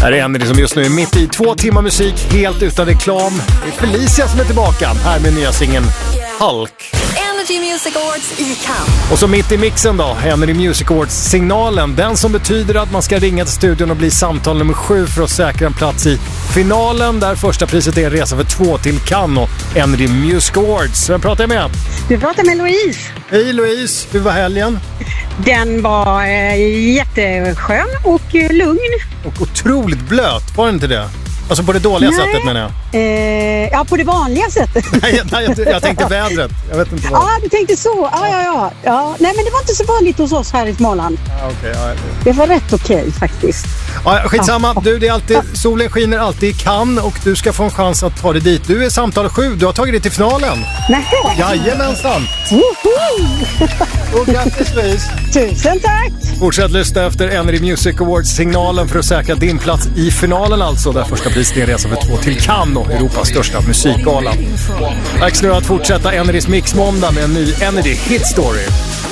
Här är Energy som just nu är mitt i 2 timmar musik helt utan reklam. Det är Felicia som är tillbaka här med nya singeln Hulk. Energy Music Awards i Cannes. Och så mitt i mixen då, Energy Music Awards-signalen. Den som betyder att man ska ringa till studion och bli samtal nummer 7 för att säkra en plats i finalen. Där första priset är en resa för 2 till Cannes och Energy Music Awards. Vem pratar jag med? Du pratar med Louise. Hej Louise, hur var helgen? Den var jätteskön och lugn. Och otroligt blöt, var det inte det? Alltså på det dåliga sättet menar jag. Ja, på det vanliga sättet. Nej, jag tänkte vädret. Jag vet inte vad. Ja, du tänkte så. Ja. Nej, men det var inte så vanligt hos oss här i Småland. Det var rätt okej, faktiskt. Ja, skitsamma. Du, det är alltid, solen skiner alltid i Cannes och du ska få en chans att ta dig dit. Du är samtal 7. Du har tagit dig till finalen. Nej. Jajamensan. Och grattis Louise. Tusen tack. Fortsätt lyssna efter Energy Music Awards-signalen för att säkra din plats i finalen alltså. Där första priset är en resa för 2 till Cannes och Europas största musikgala. Dags nu att fortsätta Energys Mix måndag med en ny Energy Hit Story.